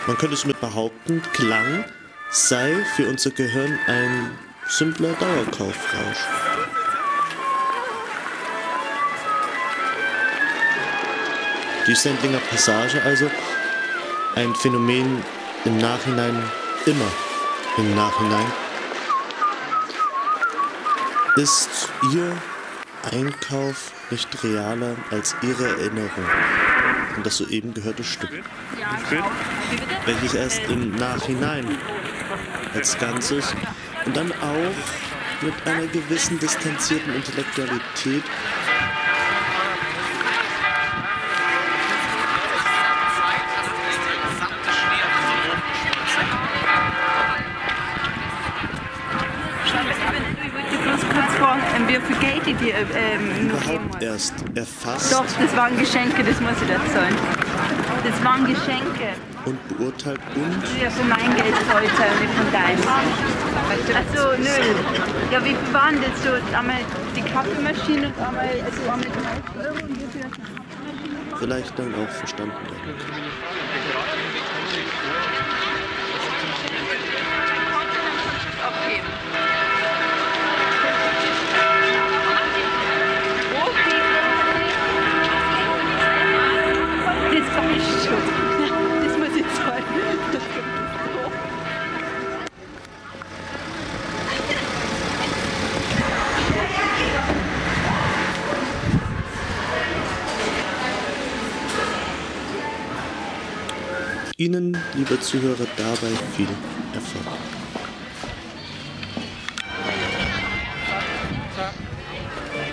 Man könnte somit behaupten, Klang sei für unser Gehirn ein simpler Dauerkaufrausch. Die Sendlinger Passage also ein Phänomen im Nachhinein, immer im Nachhinein. Ist Ihr Einkauf nicht realer als Ihre Erinnerung an das soeben gehörte Stück, welches erst im Nachhinein als Ganzes und dann auch mit einer gewissen distanzierten Intellektualität Wie viel Geld die überhaupt erst erfasst. Doch, das waren Geschenke, das muss ich dazu sagen. Das waren Geschenke. Und beurteilt und? Ja, für mein Geld heute, nicht von deinem. Achso, nö. Ja, wie viel waren das so? Einmal die Kaffeemaschine und einmal 30 Euro und wie viel? Vielleicht dann auch verstanden werden. Okay. Das war ich schon. Das muss ich sagen. Ihnen, lieber Zuhörer, dabei viel Erfolg.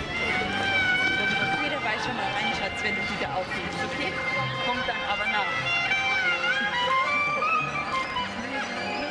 Jeder weiß schon mal rein, Schatz, wenn du wieder aufhebst, okay? Kommt dann aber nach.